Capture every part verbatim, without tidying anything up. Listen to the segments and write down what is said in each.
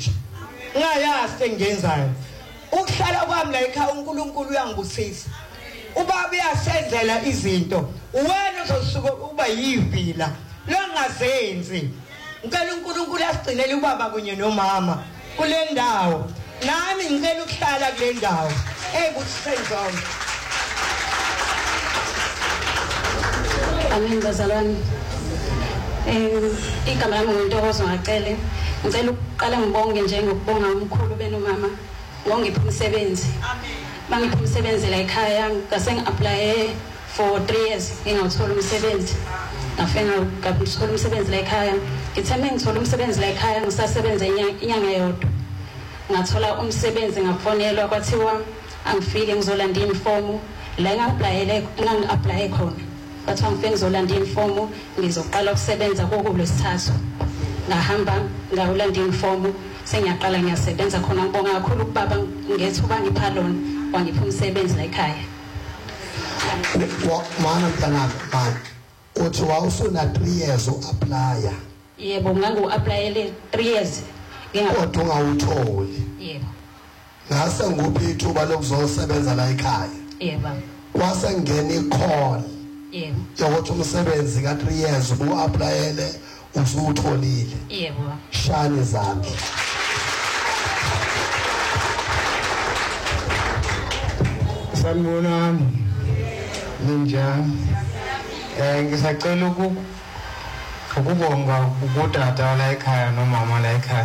omusha ngayazi sengenzayo ukuhlala kwami la ekhaya uNkulunkulu uyangibusisa ubaba uyasenzela izinto wena uzosuka uba yivila longazenzi ngicela uNkulunkulu asigcinele ubaba kunye nomama kule ndawo nami ngicela ukuhlala kule ndawo ebukusenzona. Amen bazalwane. Eh igama lami nguNtokozo Ngacele. Ngicela ukuqala ngibonge nje ngokubonga umkhulu benomama ngongipha umsebenzi. Amen. Bangipha umsebenzi la ekhaya ngase ngi-apply for three years ngingawuthola umsebenzi. Ngafena ngabuthola umsebenzi la ekhaya. Ngithe ngithola umsebenzi la ekhaya ngisasebenza inyanga yodwa. Ngathola umsebenzi ngafonelwa kwathiwa angifike ngizolanda inform la ngi-applyele ngangi-apply khona. Bathiwa ngifike ngizolanda inform ngizoqala ukusebenza kokulesithathu. Ngahamba ngawulanda inform sengiyaqala ngiyasebenza khona ngibonga kakhulu kubaba ngethuba ngipha lona wangipha umsebenzi la ekhaya. Mana mntanami manje uthi wawusuna three years u-applya? Yebo ngangu-applyele three years kodwa ungawutholi? Yebo. Ngase nguphi ithuba lokuzosebenza la ekhaya? Yebo. Kwase ngene i-call yebo yokuthi umsebenzi ka three years ubu-applyele usutholile? Yebo. Shani izandla. Sanibonani. Ninjani? Eh ngisacela uku ukubonga ukutata la ekhaya nomama la ekhaya.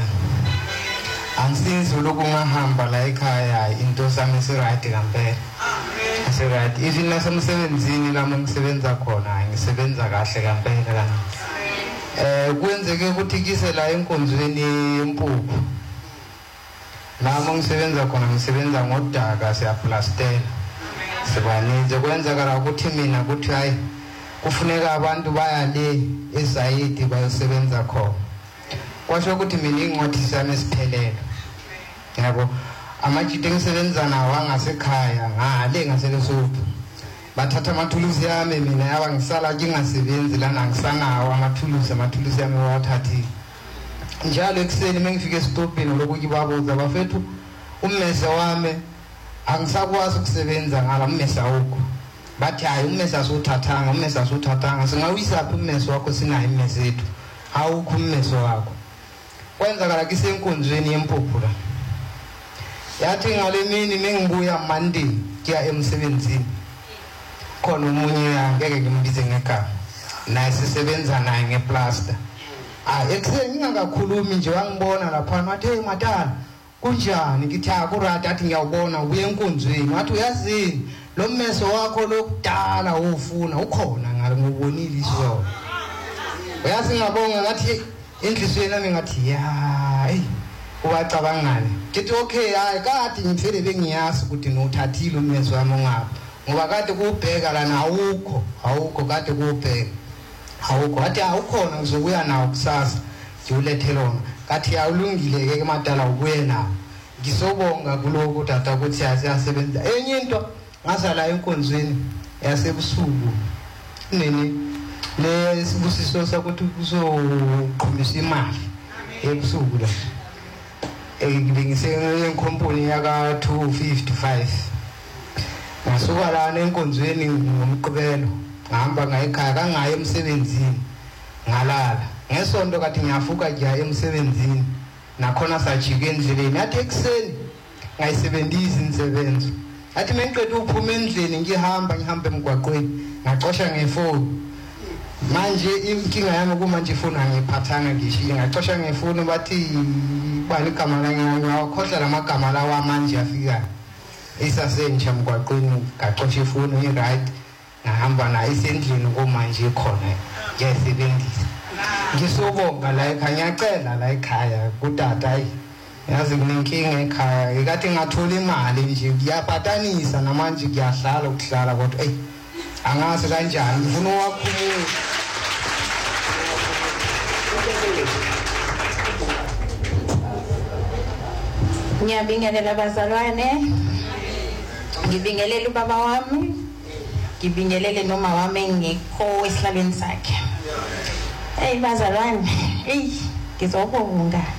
Angisizulu kungahamba la ekhaya into sami si right kampela. Amen. Si right. Even nasemsebenzini lami ngisebenza khona ngisebenza kahle kampela kana. Eh kwenzeke ukuthi kise la enkonzweni yempuphu. Nami ngisebenza khona ngisebenza ngodaka siyaplastela. Sibaninzi kwenzakala ukuthi mina ukuthi hayi kufuneka abantu baya le esayidi bayosebenza khona. Kwasho ukuthi mina ingcwathi sami esiphelele. Yabo amajite ngisebenza nawo angasekhaya ngale ngaselesophu. Bathatha amathuluzi yami mina yaba ngisala ngingasebenzi lana ngisanawo amathuluzi amathuluzi yami wathathi. Njalo ekseni mengifike estopini lokuthi babuza bafethu ummese wami angisakwazi ukusebenza ngala mmese awukho. Bathi hayi ummese asuthathanga ummese asuthathanga singawisa phi ummese wakho sinayo immese yethu awukho ummese wakho. Kwenzakala kisenkonzweni yempuphu la. Yathi ngale mini mengibuya Monday kiya emsebenzini khona umunye angeke ngimbize ngekhala naye sisebenza naye ngeplaster. Ah ekseni ngingakakhulumi nje wangibona lapha wathi hey madala kunjani ngithi akurata athi ngiyawubona ubuye enkonzweni wathi uyazini lo mmeso wakho lokudala ufuna ukhona ngale ngubonile isho. Uyazi ngabonga ngathi enhlisweni nami ngathi ya hey ubacabangani ngithi okay hayi kade ngifele bengiyazi ukuthi nothathile ummeso wami ngapha ngoba kade kubheka lana awukho awukho kade kubheka awukho athi awukhona ngizokuya nawo kusasa ngiulethe lona kathi awulungile ke emadala ubuye nawo. Ngisobonga kuloko tata ukuthi asiyasebenza enye into ngasala enkonzweni yasebusuku nene le sibusiso sakuthi kuzoqhumisa imali ebusuku la engibengise enkomponi yaka two fifty-five. Ngasuka la enkonzweni ngomqibelo ngihamba ngayikhaya kangaye emsebenzini ngalala ngesonto kathi ngiyafuka ngiya emsebenzini nakhona sajika endleleni athi ekseni ngayisebenzisa insebenzo athi mengiqeda ukuphuma endleleni ngihamba ngihamba emgwaqweni ngacosha ngefoni. Manje inkinga yami kumanje ifoni angiphathanga ngishiye ngacosha ngefoni bathi bani igama ngiyakhohlwa lamagama lawa manje afika isasentsha emgwaqweni ngacosha ifoni i right ngahamba na isendlini komanje khona ngiyasebenzisa. Ngisobonga la ekhaya ngiyacela la ekhaya kutata ayi yazi kunenkinga ekhaya ngikathi ngathola imali nje ngiyaphatanisa namanje ngiyahlala ukuhlala kodwa hey angazi kanjani ngifuna wakhuluma. Ngiyabingelela abazalwane, ngibingelela ubaba wami, ngibingelele noma wami engekho esihlalweni sakhe. Hey bazalwane, hey ngizobonga